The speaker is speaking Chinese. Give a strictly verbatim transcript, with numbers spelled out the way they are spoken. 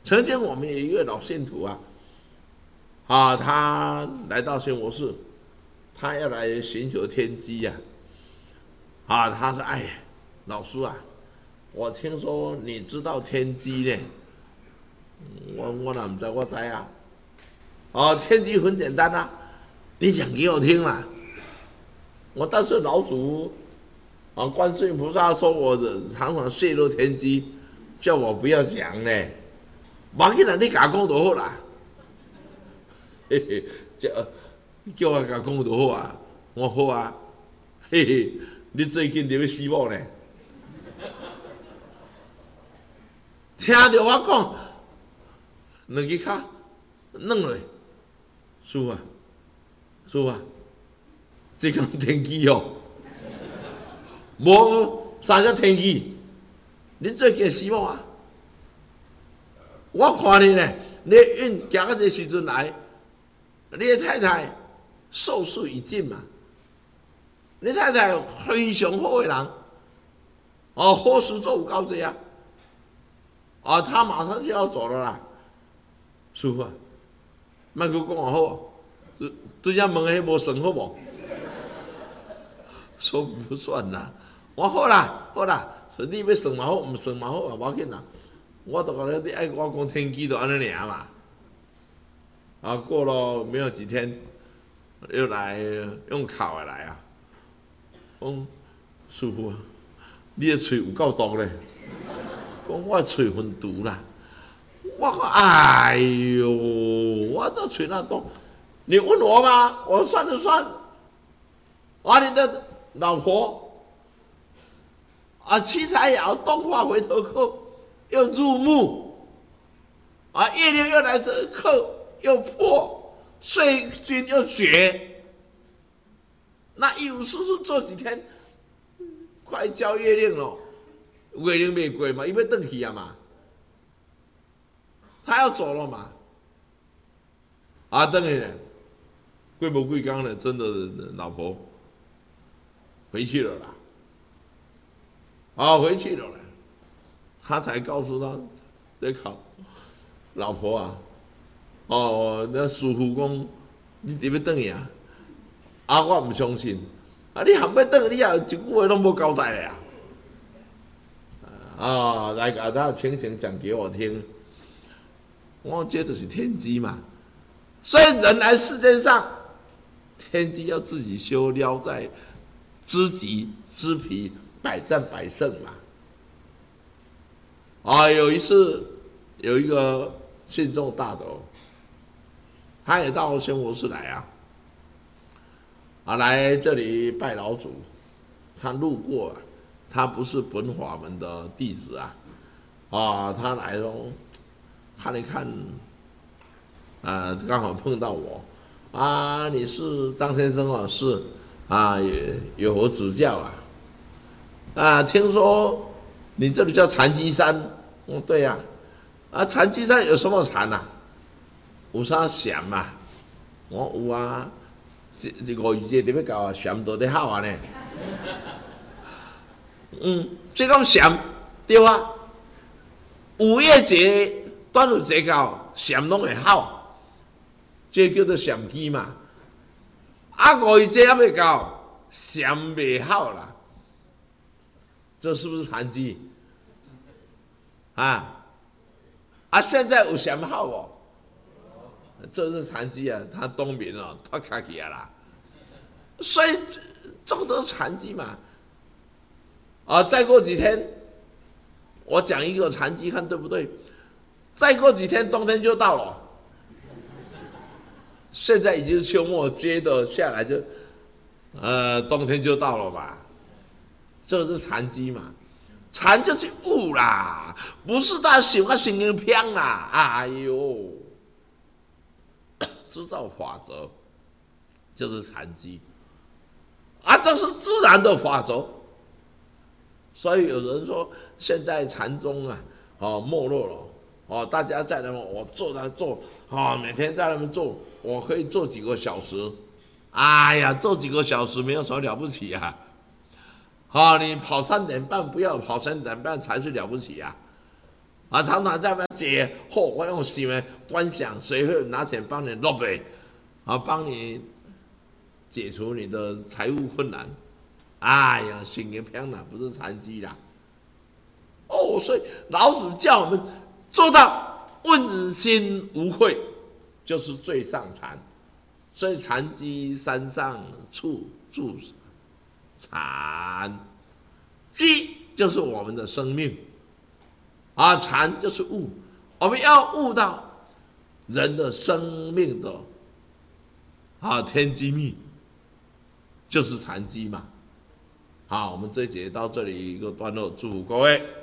曾经我们有一位老信徒啊，啊，他来到新佛寺，他要来寻求天机呀、啊，啊，他说：“哎呀，老师啊，我听说你知道天机呢。”我我哪不知我知啊？哦，天机很简单啊，你讲给我听啦。我但是老祖啊，观世音菩萨说我常常泄露天机，叫我不要讲呢。冇紧啦，你甲讲就好啦。嘿嘿，叫叫我甲讲就好啊，我好啊。嘿嘿，你最近就要死某呢？听着我讲。两只脚软落，师傅啊，师傅啊，这讲天机哦，无啥叫天机？你最近死某啊？我看你呢，你运行到这时阵来，你的太太寿数已尽嘛？你太太非常好的人，哦，好事做有够多啊！啊，他马上就要走了啦。师傅啊，莫佮讲好，对只问迄无算好无？说不算啦，我好啦，好啦，你要算嘛好，唔算嘛好啊，无要紧啦。我都讲你爱我讲天机就安尼尔嘛。啊，过了没有几天，又来用考的来啊。讲师傅啊，你的嘴有够毒咧，讲我嘴很毒啦。我说：“哎呦，我这嘴那动，你问我吗？我算了算，啊，你的老婆啊，七彩爻动化回头客又入木，啊，月令又来这克又破，岁君又绝，那一五叔叔做几天，快交月令了，月令没过嘛，因为邓去啊嘛。”他要走了嘛？啊，等于呢，贵不贵刚呢？真的老婆回去了啦，啊，回去了啦，他才告诉他，在考老婆啊，哦，那师傅讲你点要等去啊？啊，我唔相信，啊，你含要等，你也一句话拢无交代咧啊！啊，来把他情形讲给我听。我觉得是天机嘛，所以人来世间上，天机要自己修，撩在知己知彼，百战百胜嘛。啊，有一次有一个信众大德，他也到仙佛寺来啊，啊来这里拜老祖，他路过、啊，他不是本法门的弟子啊，啊他来喽。看一看，呃，刚好碰到我，啊，你是张先生啊？是，啊，也有何指教啊？啊，听说你这里叫禅机山，哦，对呀、啊，啊，禅机山有什么禅呐、啊？有啥禅嘛？我有啊，这这五月节特别搞啊，禅都得好啊呢。嗯，这个禅对啊，五月节。端午节到，禅拢会好，这叫做禅机嘛。啊，五月节还没到，禅未好啦，这是不是禅机？啊啊！现在有禅好哦，这是禅机啊，他冬眠了，他卡起来啦，所以这都是禅机嘛。啊，再过几天，我讲一个禅机，看对不对？再过几天，冬天就到了。现在已经是秋末，接着下来就，呃，冬天就到了吧。这是禅机嘛？禅就是悟啦，不是他想啊心经偏啦。哎呦，知道法则就是禅机啊，这是自然的法则。所以有人说，现在禅宗啊，哦，没落了。哦，大家在那么我做在做，哦，每天在那边做，我可以做几个小时。哎呀，做几个小时没有什么了不起啊！好、哦，你跑三点半不要跑三点半才是了不起啊！ 啊，常常在那解惑，我用想的观想，谁会拿钱帮你落背，啊，帮你解除你的财务困难。哎呀，心灵偏了，不是残疾啦。哦，所以老子叫我们做到问心无愧，就是最上禅。所以禅机山上处住禅，机就是我们的生命，啊，禅就是悟，我们要悟到人的生命的啊天机密，就是禅机嘛。好，我们这一节到这里一个段落，祝福各位。